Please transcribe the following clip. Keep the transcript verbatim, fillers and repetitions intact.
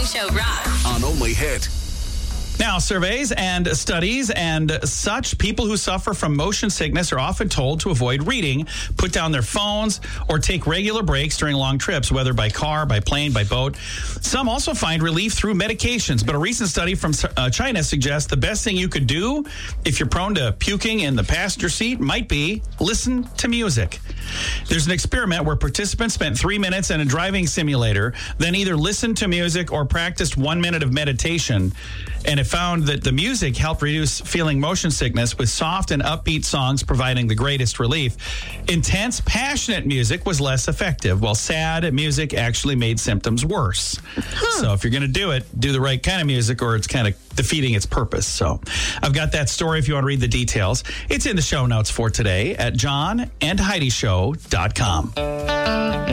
Show rocks. On Only Hit. Now, surveys and studies and such, people who suffer from motion sickness are often told to avoid reading, put down their phones, or take regular breaks during long trips, whether by car, by plane, by boat. Some also find relief through medications, but a recent study from uh, China suggests the best thing you could do if you're prone to puking in the passenger seat might be listen to music. There's an experiment where participants spent three minutes in a driving simulator, then either listened to music or practiced one minute of meditation, and it found that the music helped reduce feeling motion sickness, with soft and upbeat songs providing the greatest relief. Intense, passionate music was less effective, while sad music actually made symptoms worse. Huh. So if you're going to do it, do the right kind of music, or it's kind of defeating its purpose. So I've got that story if you want to read the details. It's in the show notes for today at john and heidi show dot com.